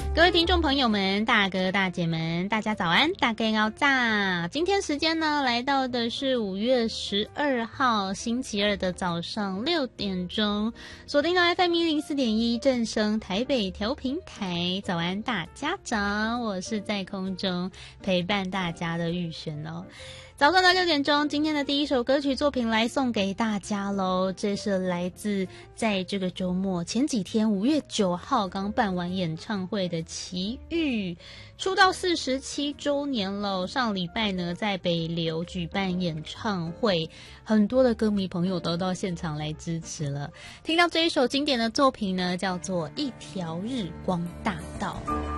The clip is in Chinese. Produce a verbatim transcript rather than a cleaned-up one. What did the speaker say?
各位听众朋友们，大哥大姐们，大家早安，大家好炸！今天时间呢，来到的是五月十二号星期二的早上六点钟，锁定到 F M 一零四点一正声台北调频台，早安大家早，我是在空中陪伴大家的玉璇哦。早上的六点钟，今天的第一首歌曲作品来送给大家喽。这是来自在这个周末前几天五月九号刚办完演唱会的齐豫，出道四十七周年了。上礼拜呢在北流举办演唱会，很多的歌迷朋友都到现场来支持了。听到这一首经典的作品呢，叫做《一条日光大道》。